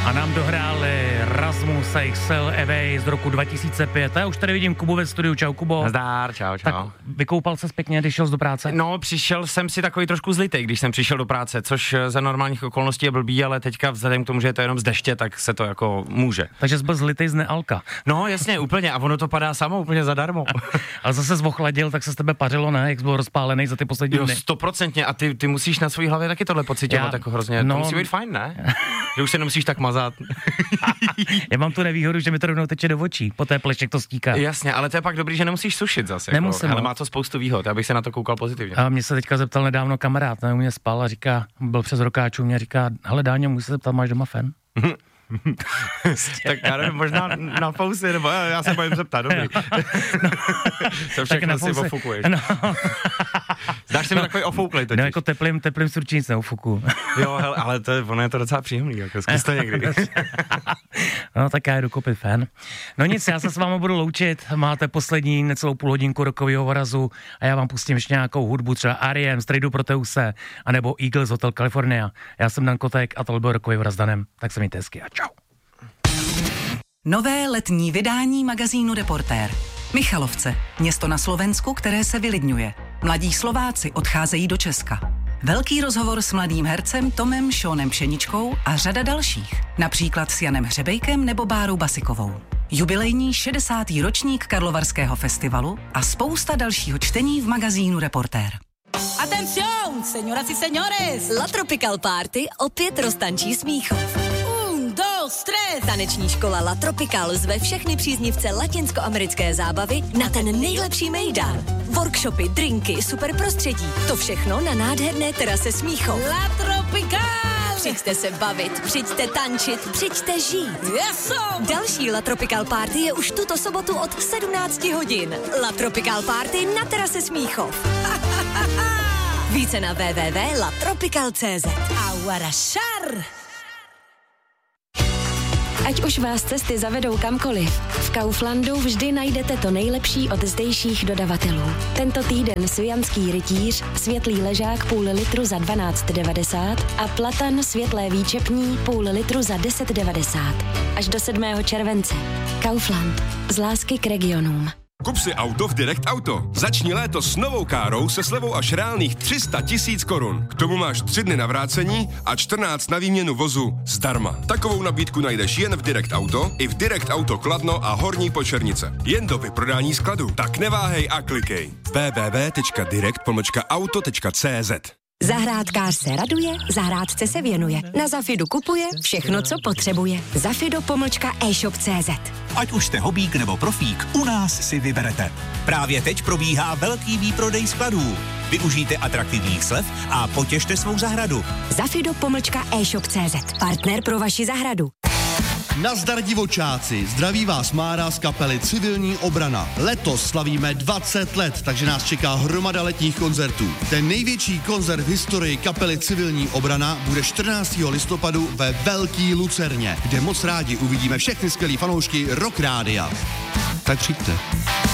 A nám dohráli Rasmus a Excel Away z roku 2005. A já už tady vidím Kubu ve studiu. Čau, Kubo. Nazdar, čau. Tak vykoupal ses pěkně, když šel do práce? No, přišel jsem si takový trošku zlitej, když jsem přišel do práce, což za normálních okolností je blbý, ale teďka vzhledem k tomu, že je to jenom z deště, tak se to jako může. Takže jsi byl zlitej z nealka. No, jasně, úplně. A ono to padá samo, úplně zadarmo. Ale zase zvochladil, tak se z tebe pařilo, ne? Jak jsi byl rozpálený za ty poslední dny. 100%. A ty musíš na své hlavě taky tohle pocitovat jako hrozně. No, to musí být fajn, ne? Že už se nemusíš tak mazat. Já mám tu nevýhodu, že mi to rovnou teče do očí, po té plešek to stíká. Jasně, ale to je pak dobrý, že nemusíš sušit zase. Nemusím, jako, ale má to spoustu výhod, já bych se na to koukal pozitivně. A mě se teďka zeptal nedávno kamarád, ne, u mě spal a říká, byl přes rokáčů, mě říká, hele Dáňo, můžu se zeptat, máš doma fen? Tak já nevím, možná na fousy, nebo já se bojím zeptat, dobrý. No, to všechno si ofukuješ. No. Dáš si mi takový ofouklej totiž. No jako teplým si určitě nic neufuku. Jo, hele, ale ono je to docela příjemný, jako zkus to někdy. No tak já jdu koupit fén. No nic, já se s vámi budu loučit, máte poslední necelou půl hodinku rokového vorazu a já vám pustím ještě nějakou hudbu, třeba R.E.M., Strejdu Proteuse, anebo Eagles Hotel California. Já jsem Dan Kotek a tohle byl rokový voraz s Danem, tak se mějte hezky a čau. Nové letní vydání magazínu Reportér. Michalovce, město na Slovensku, které se vylidňuje. Mladí Slováci odcházejí do Česka. Velký rozhovor s mladým hercem Tomem Šónem Pšeničkou a řada dalších. Například s Janem Hřebejkem nebo Bárou Basikovou. Jubilejní 60. ročník Karlovarského festivalu a spousta dalšího čtení v magazínu Reportér. Atención, señoras y señores! La Tropical Party opět roztančí Smíchov. 1, 2, 3. Taneční škola La Tropical zve všechny příznivce latinskoamerické zábavy na ten nejlepší mejdan. Workshopy, drinky, super prostředí. To všechno na nádherné terase Smíchov. La Tropical! Přijďte se bavit, přijďte tančit, přijďte žít. Yeso! Další La Tropical Party je už tuto sobotu od 17 hodin. La Tropical Party na terase Smíchov. Více na www.latropical.cz. Aguarašar! Ať už vás cesty zavedou kamkoliv, v Kauflandu vždy najdete to nejlepší od zdejších dodavatelů. Tento týden svijanský rytíř, světlý ležák půl litru za 12,90 a platan světlé výčepní půl litru za 10,90. Až do 7. července. Kaufland. Z lásky k regionům. Kup si auto v Direct Auto. Začni léto s novou károu se slevou až reálných 300 000 korun. K tomu máš 3 dny na vrácení a 14 na výměnu vozu zdarma. Takovou nabídku najdeš jen v Direct Auto i v Direct Auto Kladno a Horní Počernice. Jen do vyprodání skladu. Tak neváhej a klikej. www.direct-auto.cz. Zahrádkář se raduje, zahrádce se věnuje. Na Zafidu kupuje všechno, co potřebuje. Zafido-e-shop.cz. Ať už jste hobík nebo profík, u nás si vyberete. Právě teď probíhá velký výprodej skladů. Využijte atraktivních slev a potěšte svou zahradu. Zafido-e-shop.cz. Partner pro vaši zahradu. Nazdar divočáci, zdraví vás Mára z kapely Civilní obrana. Letos slavíme 20 let, takže nás čeká hromada letních koncertů. Ten největší koncert v historii kapely Civilní obrana bude 14. listopadu ve Velký Lucerně, kde moc rádi uvidíme všechny skvělý fanoušky Rock Rádia. Tak přijďte.